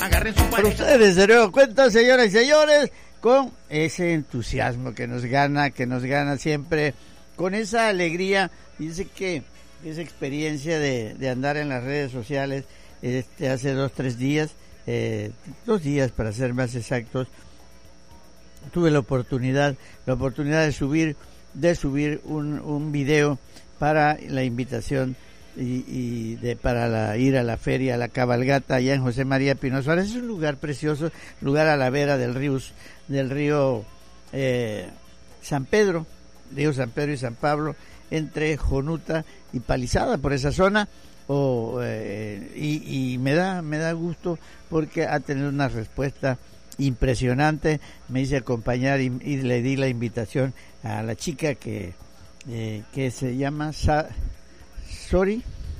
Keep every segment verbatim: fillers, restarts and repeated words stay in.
agarren su Para ustedes, de nuevo cuenta, señoras y señores, con ese entusiasmo que nos gana, que nos gana siempre, con esa alegría. Dice que esa experiencia de, de andar en las redes sociales, este, hace dos, tres días, eh, dos días para ser más exactos, tuve la oportunidad, la oportunidad de subir, de subir un, un video para la invitación y, y de para la, ir a la feria, a la cabalgata allá en José María Pino Suárez. Es un lugar precioso, lugar a la vera del río, del río eh, San Pedro, río San Pedro y San Pablo, entre Jonuta y Palizada, por esa zona. O, eh, y, y me da me da gusto porque ha tenido una respuesta impresionante. Me hice acompañar y, y le di la invitación a la chica que eh, que se llama Sa Sori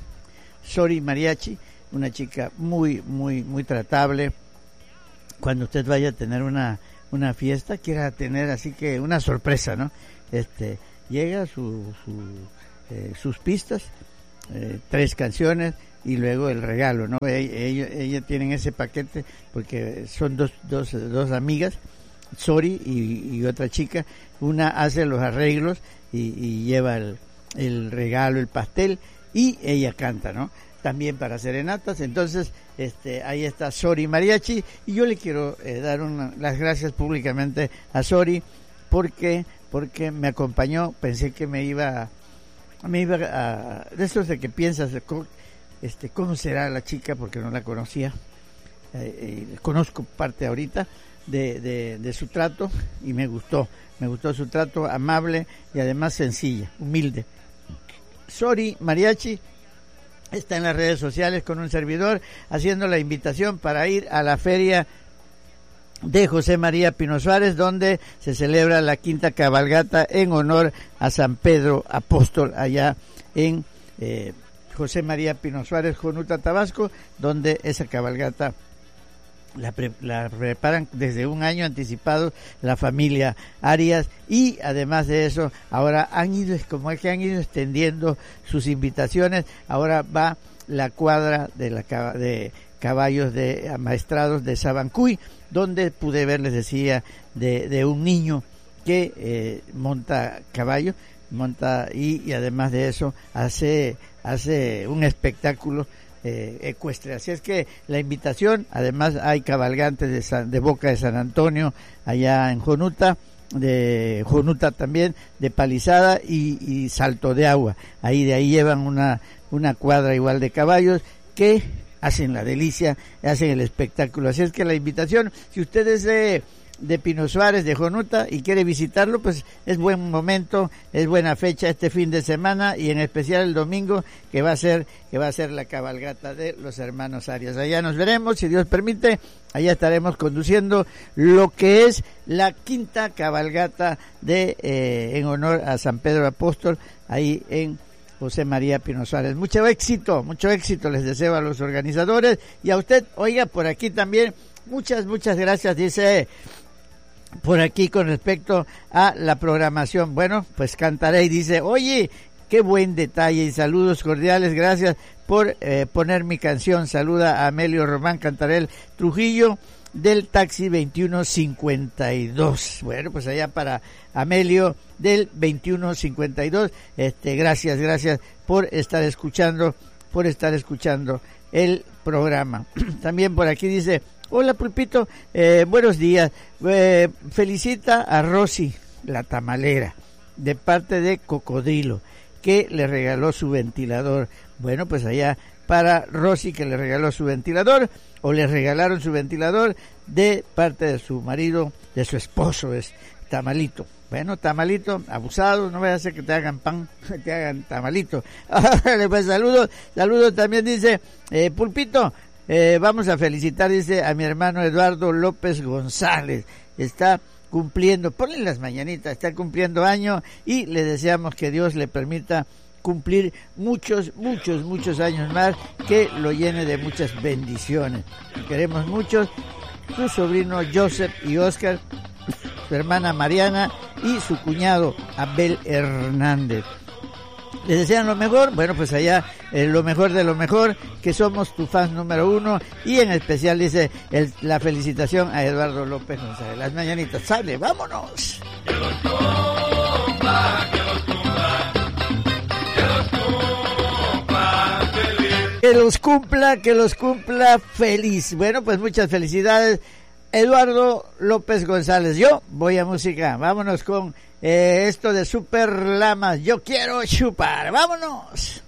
Sori Mariachi, una chica muy muy muy tratable. Cuando usted vaya a tener una una fiesta, quiera tener así que una sorpresa, ¿no? Este llega su, su eh, sus pistas, eh, tres canciones y luego el regalo, ¿no? Ella, ella tienen ese paquete porque son dos dos dos amigas, Sori y, y otra chica. Una hace los arreglos y, y lleva el, el regalo, el pastel, y ella canta, ¿no? También para serenatas. Entonces, este, ahí está Sori Mariachi, y yo le quiero eh, dar una, las gracias públicamente a Sori porque porque me acompañó. Pensé que me iba me iba a, de esos de que piensas este cómo será la chica, porque no la conocía. Eh, eh, conozco parte ahorita de, de, de su trato y me gustó, me gustó su trato, amable y además sencilla, humilde. Sori Mariachi está en las redes sociales con un servidor haciendo la invitación para ir a la feria de José María Pino Suárez, donde se celebra la quinta cabalgata en honor a San Pedro Apóstol, allá en eh, José María Pino Suárez, Jonuta, Tabasco, donde esa cabalgata La, pre, la preparan desde un año anticipado la familia Arias, y además de eso ahora han ido, como es que han ido extendiendo sus invitaciones. Ahora va la cuadra de la de caballos de amaestrados de Sabancuy, donde pude ver, les decía, de, de un niño que eh, monta caballo, monta y, y además de eso hace hace un espectáculo Eh, ecuestre. Así es que la invitación, además hay cabalgantes de, San, de Boca de San Antonio allá en Jonuta, de Jonuta también, de Palizada y, y Salto de Agua. Ahí de ahí llevan una una cuadra igual de caballos que hacen la delicia, hacen el espectáculo. Así es que la invitación, si usted es de de Pino Suárez, de Jonuta, y quiere visitarlo, pues es buen momento, es buena fecha este fin de semana, y en especial el domingo, que va a ser que va a ser la cabalgata de los hermanos Arias. Allá nos veremos, si Dios permite, allá estaremos conduciendo lo que es la quinta cabalgata de eh, en honor a San Pedro Apóstol, ahí en José María Pino Suárez. Mucho éxito, mucho éxito les deseo a los organizadores y a usted. Oiga, por aquí también, muchas, muchas gracias, dice por aquí con respecto a la programación. Bueno, pues cantaré, y dice, oye, qué buen detalle y saludos cordiales, gracias por eh, poner mi canción. Saluda a Amelio Román Cantarel Trujillo del taxi veintiuno cincuenta y dos. Bueno, pues allá para Amelio del veintiuno cincuenta y dos, este, gracias, gracias por estar escuchando, por estar escuchando el programa. También por aquí dice, hola Pulpito, eh, buenos días, eh, felicita a Rosy, la tamalera, de parte de Cocodrilo, que le regaló su ventilador. Bueno, pues allá para Rosy, que le regaló su ventilador, o le regalaron su ventilador de parte de su marido, de su esposo, es Tamalito. Bueno, Tamalito, abusado, no vaya a ser que te hagan pan, que te hagan tamalito. Pues saludos, saludos también dice, eh, Pulpito, Eh, vamos a felicitar, dice, a mi hermano Eduardo López González, está cumpliendo, ponle las mañanitas, está cumpliendo año, y le deseamos que Dios le permita cumplir muchos, muchos, muchos años más, que lo llene de muchas bendiciones. Queremos mucho, su sobrino Joseph y Oscar, su hermana Mariana y su cuñado Abel Hernández. les desean lo mejor, bueno, pues allá eh, lo mejor de lo mejor, que somos tu fans número uno, y en especial dice el, la felicitación a Eduardo López González. Las mañanitas, sale, vámonos. Que los cumpla, que los cumpla, que los cumpla feliz. Que los cumpla, que los cumpla feliz. Bueno, pues muchas felicidades, Eduardo López González. Yo voy a música, vámonos con eh, esto de Super Lamas, yo quiero chupar, vámonos.